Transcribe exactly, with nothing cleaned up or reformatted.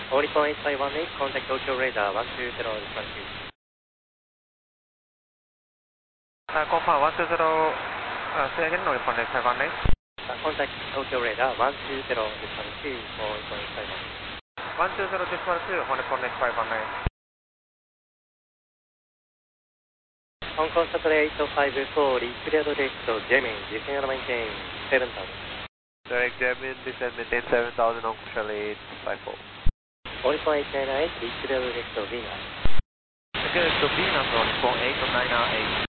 オリコンエイトファイブワンエイト、contact Tokyo radar one two zero one two. Uh, confirm one two zero, uh, say again, Oricon eight five one eight. Uh, contact Tokyo radar one two zero one two for Oricon eight five one eight. one two zero one two, Oricon eight five one eight. Hong Kong Saturday eight five four, clear direct to Jamming, descend and maintain seven thousand. Direct Jamming, descend maintain seven thousand on Charlie eight five four. Oricon eight nine eight, clear direct to Venus. Clear to Venus, Oricon eight nine eight.